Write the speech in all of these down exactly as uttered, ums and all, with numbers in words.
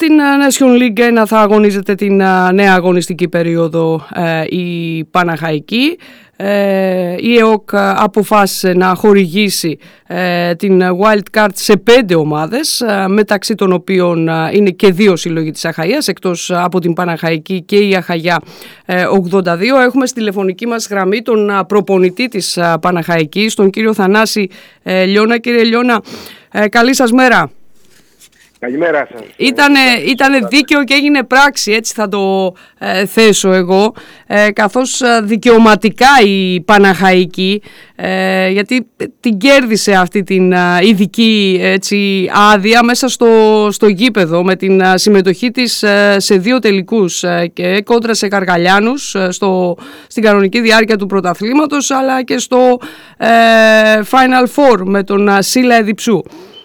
Στην Nation League ένα θα αγωνίζεται την νέα αγωνιστική περίοδο η Παναχαϊκή. Η ΕΟΚ αποφάσισε να χορηγήσει την Wild Card σε πέντε ομάδες, μεταξύ των οποίων είναι και δύο σύλλογοι της Αχαΐας, εκτός από την Παναχαϊκή και η Αχαγιά ογδόντα δύο. Έχουμε στη τηλεφωνική μας γραμμή τον προπονητή της Παναχαϊκής, τον κύριο Θανάση Λιώνα. Κύριε Λιώνα, καλή σας μέρα. Καλημέρα σας. Ήτανε, ήτανε δίκαιο και έγινε πράξη, έτσι θα το ε, θέσω εγώ, ε, καθώς δικαιωματικά η Παναχαϊκή, ε, γιατί την κέρδισε αυτή την ε, ειδική έτσι, άδεια μέσα στο, στο γήπεδο, με την ε, συμμετοχή της ε, σε δύο τελικούς ε, και κόντρα σε Καργαλιάνους ε, στο, στην κανονική διάρκεια του πρωταθλήματος, αλλά και στο ε, Final Four με τον ε, Σίλα Εδιψού.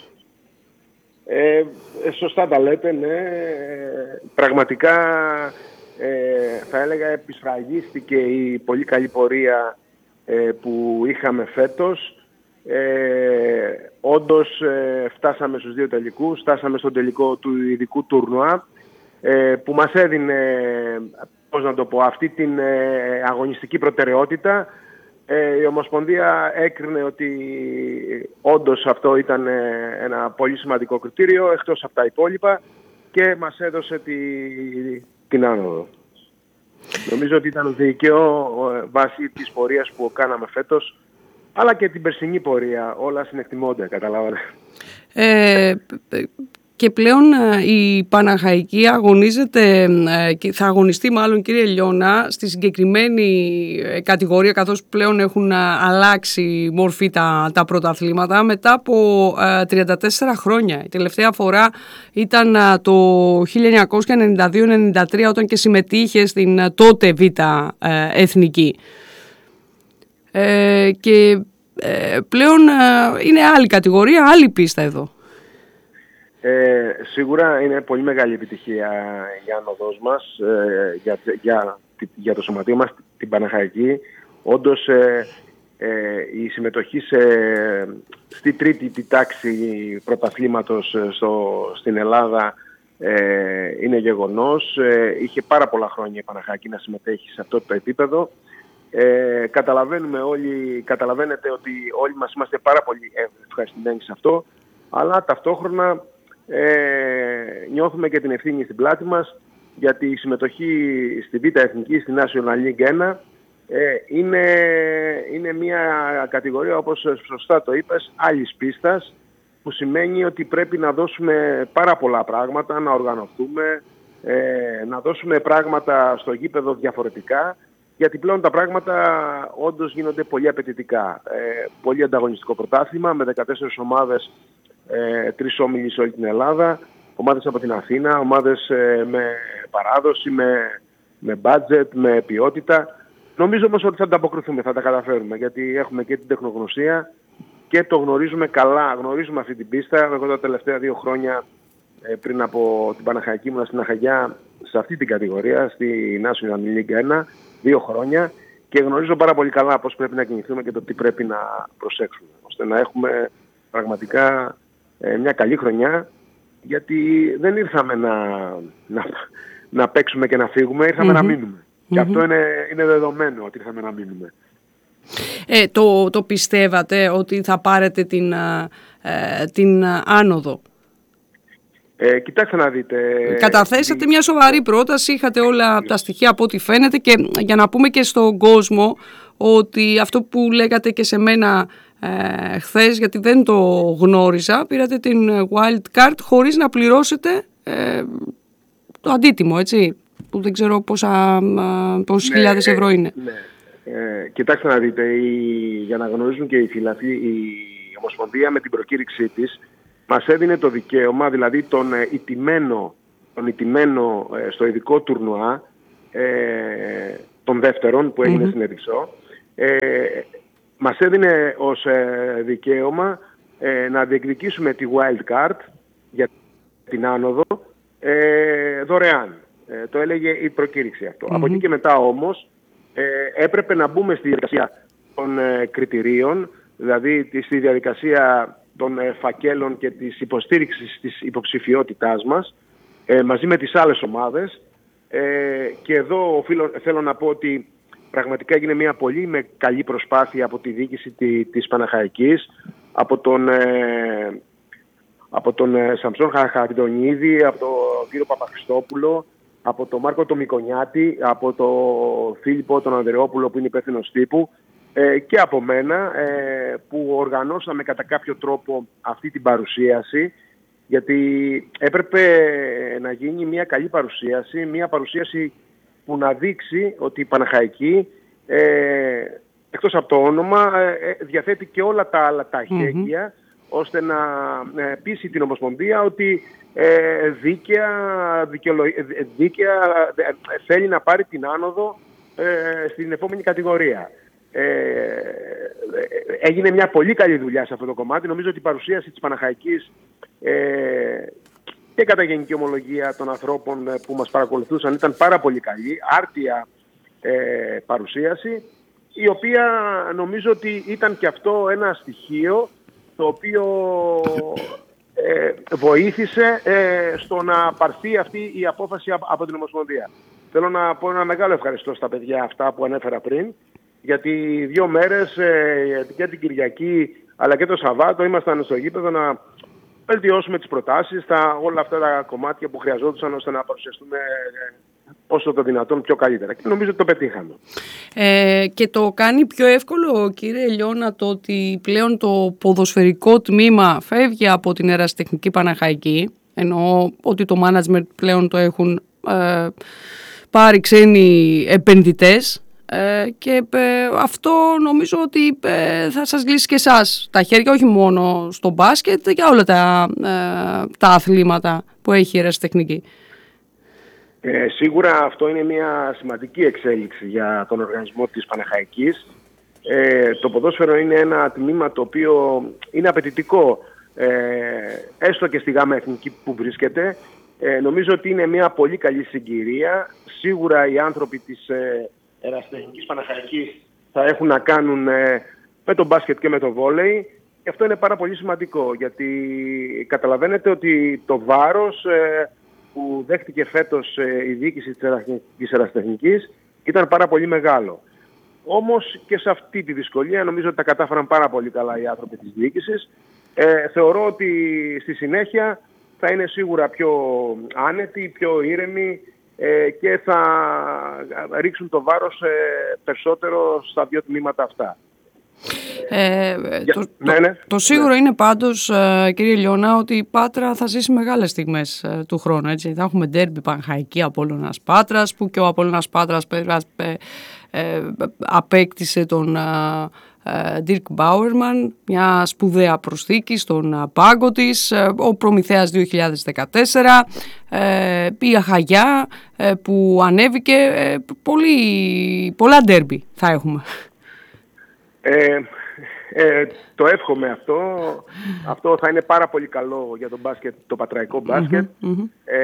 Ε, σωστά τα λέτε, ναι. Πραγματικά ε, θα έλεγα επισφραγίστηκε η πολύ καλή πορεία ε, που είχαμε φέτος. Ε, όντως ε, φτάσαμε στους δύο τελικούς, φτάσαμε στον τελικό του ειδικού τουρνουά ε, που μας έδινε, πώς να το πω, αυτή την ε, αγωνιστική προτεραιότητα. Ε, η Ομοσπονδία έκρινε ότι όντως αυτό ήταν ένα πολύ σημαντικό κριτήριο, εκτός από τα υπόλοιπα, και μας έδωσε τη, την άνοδο. Νομίζω ότι ήταν δίκαιο βάσει της πορείας που κάναμε φέτος, αλλά και την περσινή πορεία. Όλα συνεκτιμώνται, καταλάβατε. Ε, Και πλέον η Παναχαϊκή αγωνίζεται, θα αγωνιστεί μάλλον, κύριε Λιώνα, στη συγκεκριμένη κατηγορία, καθώς πλέον έχουν αλλάξει μορφή τα, τα πρωταθλήματα μετά από τριάντα τέσσερα χρόνια. Η τελευταία φορά ήταν το χίλια εννιακόσια ενενήντα δύο ενενήντα τρία, όταν και συμμετείχε στην τότε Β' Εθνική. Ε, και ε, πλέον είναι άλλη κατηγορία, άλλη πίστα εδώ. Ε, σίγουρα είναι πολύ μεγάλη επιτυχία η άνοδος μας ε, για, για, για το σωματείο μας, την Παναχαϊκή. Όντως ε, ε, η συμμετοχή σε, στη τρίτη τη τάξη πρωταθλήματος στο, στην Ελλάδα ε, είναι γεγονός. Ε, είχε πάρα πολλά χρόνια η Παναχαϊκή να συμμετέχει σε αυτό το επίπεδο. Ε, καταλαβαίνουμε όλοι, καταλαβαίνετε ότι όλοι μας είμαστε πάρα πολύ ευχαριστημένοι σε αυτό, αλλά ταυτόχρονα Ε, νιώθουμε και την ευθύνη στην πλάτη μας, γιατί η συμμετοχή στη Β' Εθνική, στη National League ένα, ε, είναι, είναι μια κατηγορία, όπως σωστά το είπες, άλλης πίστας, που σημαίνει ότι πρέπει να δώσουμε πάρα πολλά πράγματα, να οργανωθούμε, ε, να δώσουμε πράγματα στο γήπεδο διαφορετικά, γιατί πλέον τα πράγματα όντως γίνονται πολύ απαιτητικά. Ε, πολύ ανταγωνιστικό πρωτάθλημα με δεκατέσσερις ομάδες, Ε, τρεις όμιλοι σε όλη την Ελλάδα, ομάδες από την Αθήνα, ομάδες ε, με παράδοση, με, με budget, με ποιότητα. Νομίζω όμως ότι θα ανταποκριθούμε, θα τα καταφέρουμε, γιατί έχουμε και την τεχνογνωσία και το γνωρίζουμε καλά, γνωρίζουμε αυτή την πίστα. Εγώ τα τελευταία δύο χρόνια ε, πριν από την Παναχαϊκή ήμουν στην Αχαγιά σε αυτή την κατηγορία, στη National League ένα, δύο χρόνια, και γνωρίζω πάρα πολύ καλά πώς πρέπει να κινηθούμε και το τι πρέπει να προσέξουμε, ώστε να έχουμε πραγματικά μια καλή χρονιά, γιατί δεν ήρθαμε να, να, να παίξουμε και να φύγουμε, ήρθαμε mm-hmm. να μείνουμε. Mm-hmm. Και αυτό είναι, είναι δεδομένο ότι ήρθαμε να μείνουμε. Ε, το, το πιστεύατε ότι θα πάρετε την, ε, την άνοδο? Ε, κοιτάξτε να δείτε. Καταθέσατε μια σοβαρή πρόταση, είχατε όλα τα στοιχεία από ό,τι φαίνεται, και για να πούμε και στον κόσμο ότι αυτό που λέγατε και σε μένα ε, χθες, γιατί δεν το γνώριζα, πήρατε την Wild Card χωρίς να πληρώσετε ε, το αντίτιμο, έτσι, που δεν ξέρω πόσα, πόσες ναι, χιλιάδες ευρώ είναι. Ναι. Ε, κοιτάξτε να δείτε, η, για να γνωρίζουν και οι φιλαθλοί, η Ομοσπονδία με την προκήρυξή της μας έδινε το δικαίωμα, δηλαδή τον ε, ιτημένο, τον ιτημένο ε, στο ειδικό τουρνουά, ε, των δεύτερων που έγινε mm-hmm. στην Εδιψό, ε, μας έδινε ως ε, δικαίωμα ε, να διεκδικήσουμε τη Wild Card για την άνοδο ε, δωρεάν. Ε, το έλεγε η προκήρυξη αυτό. Mm-hmm. Από εκεί και μετά όμως ε, έπρεπε να μπούμε στη διαδικασία των ε, κριτηρίων, δηλαδή στη διαδικασία των ε, φακέλων και της υποστήριξης της υποψηφιότητάς μας, ε, μαζί με τις άλλες ομάδες. Ε, και εδώ οφείλω, θέλω να πω ότι πραγματικά έγινε μια πολύ με καλή προσπάθεια από τη διοίκηση τη, της Παναχαϊκής, από τον, ε, από τον ε, Σαμψόν Χαρακτονίδη, από τον κύριο Παπαχριστόπουλο, από τον Μάρκο τον Μικονιάτη, από τον Φίλιππο τον Ανδρεόπουλο που είναι υπεύθυνος τύπου, ε, και από μένα, ε, που οργανώσαμε κατά κάποιο τρόπο αυτή την παρουσίαση, γιατί έπρεπε να γίνει μια καλή παρουσίαση, μια παρουσίαση που να δείξει ότι η Παναχαϊκή, ε, εκτός από το όνομα, ε, διαθέτει και όλα τα άλλα τα εχέγγυα, mm-hmm. ώστε να ε, πείσει την Ομοσπονδία ότι ε, δίκαια, δικαιολο... δίκαια ε, θέλει να πάρει την άνοδο ε, στην επόμενη κατηγορία. Ε, έγινε μια πολύ καλή δουλειά σε αυτό το κομμάτι. Νομίζω ότι η παρουσίαση της Παναχαϊκής ε, και κατά γενική ομολογία των ανθρώπων που μας παρακολουθούσαν ήταν πάρα πολύ καλή, άρτια ε, παρουσίαση, η οποία νομίζω ότι ήταν και αυτό ένα στοιχείο το οποίο ε, βοήθησε ε, στο να πάρθει αυτή η απόφαση από την Ομοσπονδία. Θέλω να πω ένα μεγάλο ευχαριστώ στα παιδιά αυτά που ανέφερα πριν, γιατί δύο μέρες, ε, και την Κυριακή αλλά και το Σαββάτο, ήμασταν στο γήπεδο να βελτιώσουμε τις προτάσεις, τα, όλα αυτά τα κομμάτια που χρειαζόντουσαν ώστε να παρουσιαστούμε ε, όσο το δυνατόν πιο καλύτερα. Και νομίζω ότι το πετύχαμε. Ε, και το κάνει πιο εύκολο, κύριε Λιώνα, το ότι πλέον το ποδοσφαιρικό τμήμα φεύγει από την Ερασιτεχνική Παναχαϊκή, ενώ ότι το management πλέον το έχουν ε, πάρει ξένοι επενδυτές. Ε, και ε, αυτό νομίζω ότι ε, θα σας λύσει και εσάς τα χέρια, όχι μόνο στο μπάσκετ, για όλα τα, ε, τα αθλήματα που έχει η Ερασιτεχνική. Ε, σίγουρα αυτό είναι μια σημαντική εξέλιξη για τον οργανισμό της Παναχαϊκής. Ε, το ποδόσφαιρο είναι ένα τμήμα το οποίο είναι απαιτητικό, ε, έστω και στη γάμα εθνική που βρίσκεται. Ε, νομίζω ότι είναι μια πολύ καλή συγκυρία. Σίγουρα οι άνθρωποι της ε, Ερασιτεχνικής Παναχαϊκής θα έχουν να κάνουν ε, με το μπάσκετ και με το βόλεϊ. Και αυτό είναι πάρα πολύ σημαντικό, γιατί καταλαβαίνετε ότι το βάρος ε, που δέχτηκε φέτος ε, η διοίκηση της Ερασιτεχνικής ήταν πάρα πολύ μεγάλο. Όμως και σε αυτή τη δυσκολία νομίζω ότι τα κατάφεραν πάρα πολύ καλά οι άνθρωποι της διοίκησης. Ε, θεωρώ ότι στη συνέχεια θα είναι σίγουρα πιο άνετοι, πιο ήρεμοι, ε, και θα ρίξουν το βάρος ε, περισσότερο στα δύο τμήματα αυτά. Ε, Για... το, ναι, ναι. το, το σίγουρο ναι. είναι πάντως, ε, κύριε Λιώνα, ότι η Πάτρα θα ζήσει μεγάλες στιγμές ε, του χρόνου. Έτσι. Θα έχουμε ντέρμπι Παναχαϊκή Απόλλωνας Πάτρας, που και ο Απόλλωνας Πάτρας ε, ε, απέκτησε τον ε, Dirk Bauerman, μια σπουδαία προσθήκη στον πάγκο της, ε, ο Προμηθέας δύο χιλιάδες δεκατέσσερα, ε, η Αχαγιά ε, που ανέβηκε, ε, πολύ, πολλά ντέρμπι θα έχουμε. Ε, ε, το εύχομαι αυτό. Αυτό θα είναι πάρα πολύ καλό για το μπάσκετ, το πατραϊκό μπάσκετ. Mm-hmm, mm-hmm. Ε,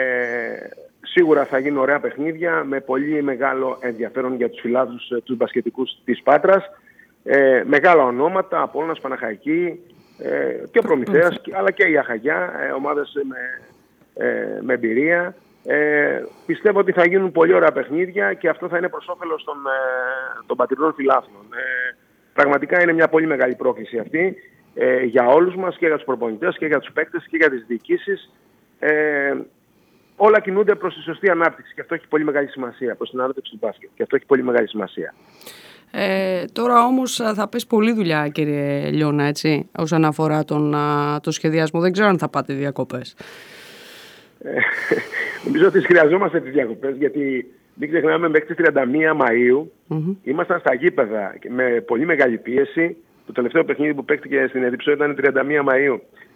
σίγουρα θα γίνουν ωραία παιχνίδια με πολύ μεγάλο ενδιαφέρον για τους φιλάθλους, τους μπασκετικούς της Πάτρας. Ε, μεγάλα ονόματα, Απόλλωνας, Παναχαϊκή ε, και ο Προμηθέας, mm-hmm. αλλά και η Αχαγιά, ε, ομάδες με, ε, με εμπειρία. Ε, πιστεύω ότι θα γίνουν πολύ ωραία παιχνίδια και αυτό θα είναι προς όφελος των, ε, των πατρινών φιλάθλων. Ε, πραγματικά είναι μια πολύ μεγάλη πρόκληση αυτή ε, για όλους μας, και για τους προπονητές και για τους παίκτες και για τις διοικήσεις. Ε, όλα κινούνται προς τη σωστή ανάπτυξη και αυτό έχει πολύ μεγάλη σημασία, προς την ανάπτυξη του μπάσκετ, και αυτό έχει πολύ μεγάλη σημασία. Ε, τώρα όμως θα πες πολλή δουλειά, κύριε Λιώνα, έτσι, όσον αφορά τον, το σχεδιασμό. Δεν ξέρω αν θα πάτε διακοπές. Ε, νομίζω ότι χρειαζόμαστε τις διακοπές, γιατί μην ξεχνάμε μέχρι τις τριάντα μία Μαΐου mm-hmm. ήμασταν στα γήπεδα με πολύ μεγάλη πίεση. Το τελευταίο παιχνίδι που παίκτηκε στην Εδιψό ήταν τριάντα μία Μαΐου.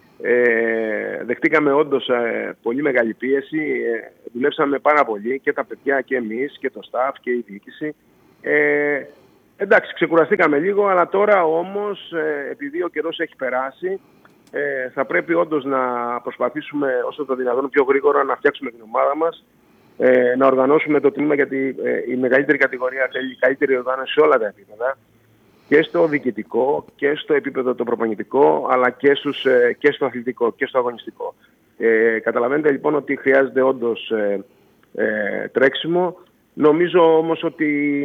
Ε, δεχτήκαμε όντως ε, πολύ μεγάλη πίεση. Ε, δουλέψαμε πάρα πολύ και τα παιδιά και εμείς και το staff και η διοίκηση. Ε, εντάξει, ξεκουραστήκαμε λίγο, αλλά τώρα όμως ε, επειδή ο καιρός έχει περάσει, Ε, θα πρέπει όντως να προσπαθήσουμε όσο το δυνατόν πιο γρήγορα να φτιάξουμε την ομάδα μας, ε, να οργανώσουμε το τμήμα, γιατί ε, η μεγαλύτερη κατηγορία θέλει καλύτερη οργάνωση σε όλα τα επίπεδα, και στο διοικητικό και στο επίπεδο το προπονητικό, αλλά και, στους, ε, και στο αθλητικό και στο αγωνιστικό. Ε, καταλαβαίνετε λοιπόν ότι χρειάζεται όντως ε, ε, τρέξιμο. Νομίζω όμως ότι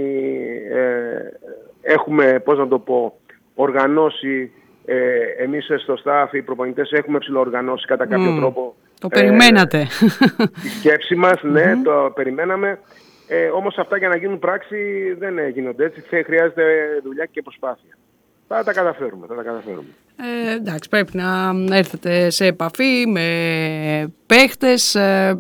ε, έχουμε, πώς να το πω, οργανώσει, ε, εμείς στο staff, οι προπονητές έχουμε ψηλοοργανώσει κατά κάποιο mm, τρόπο. Το ε, περιμένατε. Τη σκέψη μας, ναι, mm-hmm. το περιμέναμε. Ε, όμως αυτά για να γίνουν πράξη δεν γίνονται έτσι. Χρειάζεται δουλειά και προσπάθεια. Θα τα καταφέρουμε, θα τα καταφέρουμε. Ε, εντάξει, πρέπει να έρθετε σε επαφή με παίχτες ε,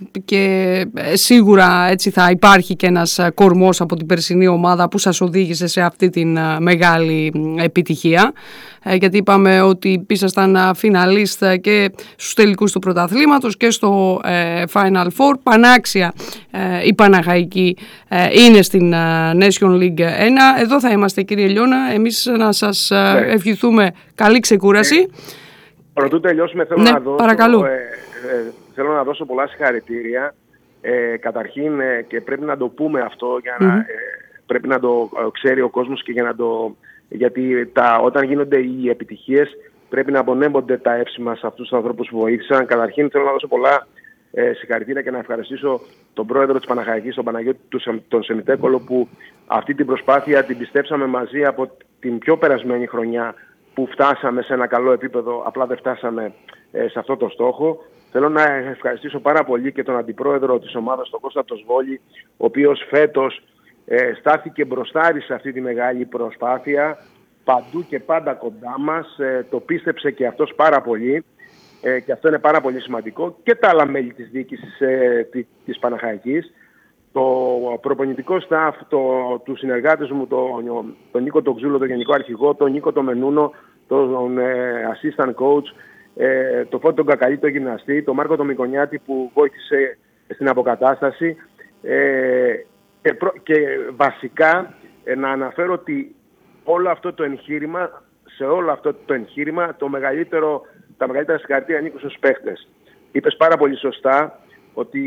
και σίγουρα έτσι θα υπάρχει και ένας κορμός από την περσινή ομάδα που σας οδήγησε σε αυτή την μεγάλη επιτυχία, ε, γιατί είπαμε ότι ήσασταν φιναλίστ και στους τελικούς του πρωταθλήματος και στο ε, Final Four. Πανάξια ε, η Παναχαϊκή ε, είναι στην ε, Nation League ένα. Εδώ θα είμαστε, κύριε Λιώνα, εμείς να σας ε, ναι. ευχηθούμε καλή ξεκούραση. Ε, Πρωτού τελειώσουμε, θέλω, ναι, να δώσω, ε, ε, θέλω να δώσω πολλά συγχαρητήρια. Ε, καταρχήν, ε, και πρέπει να το πούμε αυτό, για να, mm-hmm. ε, πρέπει να το ε, ξέρει ο κόσμος και για να το... Γιατί τα, όταν γίνονται οι επιτυχίες πρέπει να απονέμονται τα εύσημα σε αυτούς τους ανθρώπους που βοήθησαν. Καταρχήν θέλω να δώσω πολλά ε, συγχαρητήρια και να ευχαριστήσω τον πρόεδρο της Παναχαϊκής, τον Παναγιώτη τον Σεμιτέκολο, που αυτή την προσπάθεια την πιστέψαμε μαζί από την πιο περασμένη χρονιά, που φτάσαμε σε ένα καλό επίπεδο, απλά δεν φτάσαμε ε, σε αυτό το στόχο. Θέλω να ευχαριστήσω πάρα πολύ και τον αντιπρόεδρο της ομάδας, τον Κώστα το Σβόλη, ο οποίος φέτος ε, στάθηκε μπροστάρι σε αυτή τη μεγάλη προσπάθεια, παντού και πάντα κοντά μας, ε, το πίστεψε και αυτός πάρα πολύ, ε, και αυτό είναι πάρα πολύ σημαντικό, και τα άλλα μέλη της διοίκησης ε, της Παναχαϊκής. Το προπονητικό staff, το, τους συνεργάτες μου, τον, τον Νίκο τον Ξούλο, τον Γενικό Αρχηγό, τον Νίκο τον Μενούνο, τον ε, assistant coach, ε, τον Φώτη τον Κακαλή, τον γυμναστή, τον Μάρκο τον Μικονιάτη που βοήθησε στην αποκατάσταση. Ε, και, προ, και βασικά ε, να αναφέρω ότι όλο αυτό το εγχείρημα, σε όλο αυτό το εγχείρημα, το μεγαλύτερο, τα μεγαλύτερα συγχαρητήρια ανήκουν στους παίχτες. Είπες πάρα πολύ σωστά ότι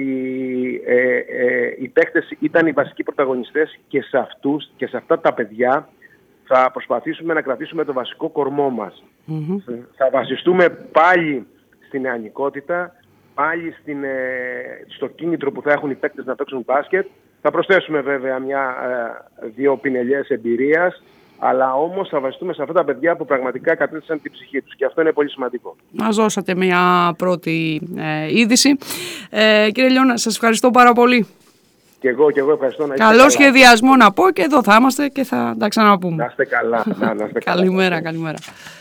ε, ε, οι παίκτες ήταν οι βασικοί πρωταγωνιστές, και σε αυτούς και σε αυτά τα παιδιά θα προσπαθήσουμε να κρατήσουμε το βασικό κορμό μας. Mm-hmm. Θα βασιστούμε πάλι στην νεανικότητα, πάλι στην, ε, στο κίνητρο που θα έχουν οι παίκτες να παίξουν μπάσκετ. Θα προσθέσουμε βέβαια μια, ε, δύο πινελιές εμπειρίας, αλλά όμως θα βασιστούμε σε αυτά τα παιδιά που πραγματικά κατέστησαν την ψυχή τους, και αυτό είναι πολύ σημαντικό. Μας δώσατε μια πρώτη ε, είδηση. Ε, κύριε Λιώνα, σας ευχαριστώ πάρα πολύ. Και εγώ, και εγώ ευχαριστώ. Να είστε Καλό καλά. Σχεδιασμό να πω, και εδώ θα είμαστε και θα τα ξαναπούμε. Να είστε καλά. Να, να είστε καλά. Καλημέρα, καλημέρα.